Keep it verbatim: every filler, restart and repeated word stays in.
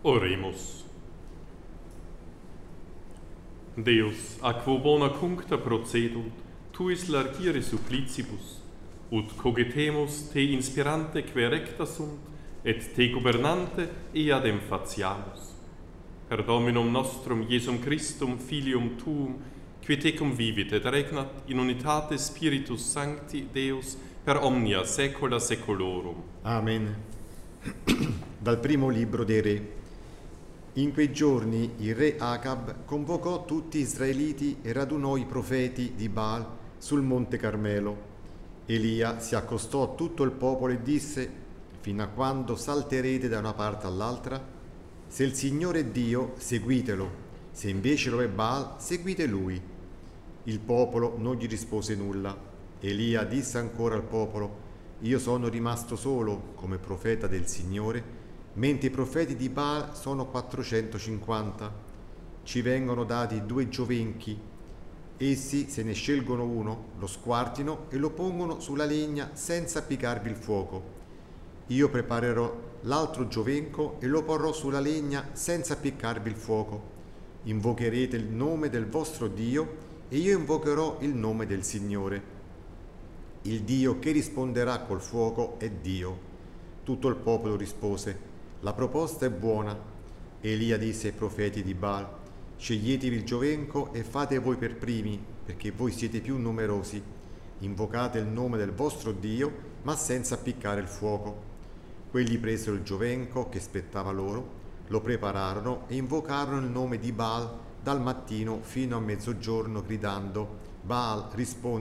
Oremus. Deus, a quo bona cuncta procedunt, tuis largire supplicibus, ut cogitemus te inspirante que recta sunt, et te gobernante eadem faciamus. Per Dominum nostrum Iesum Christum, Filium Tuum, qui tecum vivit et regnat in unitate Spiritus Sancti Deus per omnia saecula saeculorum. Amen. Dal primo libro dei Re. In quei giorni il re Acab convocò tutti gli israeliti e radunò i profeti di Baal sul monte Carmelo. Elia si accostò a tutto il popolo e disse: fino a quando salterete da una parte all'altra? Se il Signore è Dio, seguitelo; se invece lo è Baal, seguite lui. Il popolo non gli rispose nulla. Elia disse ancora al popolo: io sono rimasto solo come profeta del Signore, mentre i profeti di Baal sono quattrocentocinquanta. Ci vengono dati due giovenchi. Essi se ne scelgono uno, lo squartino e lo pongono sulla legna senza appiccarvi il fuoco. Io preparerò l'altro giovenco e lo porrò sulla legna senza appiccarvi il fuoco. Invocherete il nome del vostro Dio e io invocherò il nome del Signore. Il Dio che risponderà col fuoco è Dio. Tutto il popolo rispose: la proposta è buona. Elia disse ai profeti di Baal: sceglietevi il giovenco e fate voi per primi, perché voi siete più numerosi. Invocate il nome del vostro Dio, ma senza appiccare il fuoco. Quelli presero il giovenco che spettava loro, lo prepararono e invocarono il nome di Baal dal mattino fino a mezzogiorno, gridando: Baal, rispondi.